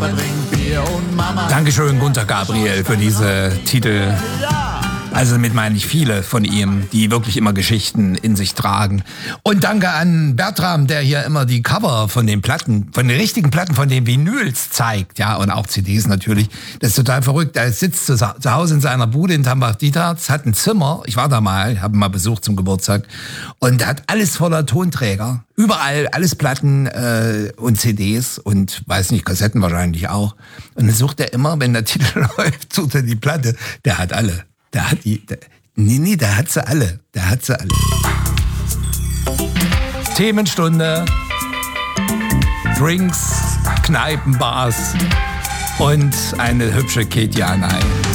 trinkt Bier und Mama. Dankeschön, Gunter Gabriel, für diese Titel. Also damit meine ich viele von ihm, die wirklich immer Geschichten in sich tragen. Und danke an Bertram, der hier immer die Cover von den Platten, von den richtigen Platten, von den Vinyls zeigt. Ja, und auch CDs natürlich. Das ist total verrückt. Er sitzt zu Hause in seiner Bude in Tambach-Dietharz, hat ein Zimmer. Ich war da mal, habe ihn mal besucht zum Geburtstag. Und er hat alles voller Tonträger. Überall, alles Platten und CDs und, weiß nicht, Kassetten wahrscheinlich auch. Und dann sucht er immer, wenn der Titel läuft, sucht er die Platte. Der hat alle. Der hat sie alle. Der hat sie alle. Themenstunde, Drinks, Kneipen, Bars und eine hübsche Katie Anay.